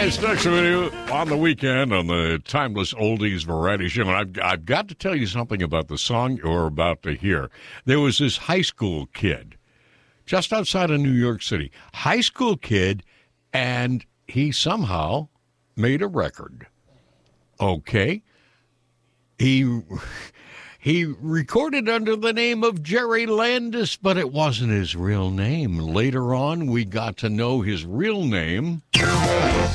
It's next with you on the weekend on the Timeless Oldies Variety Show. And I've got to tell you something about the song you're about to hear. There was this high school kid just outside of New York City. High school kid, and he somehow made a record. Okay? He recorded under the name of Jerry Landis, but it wasn't his real name. Later on, we got to know his real name.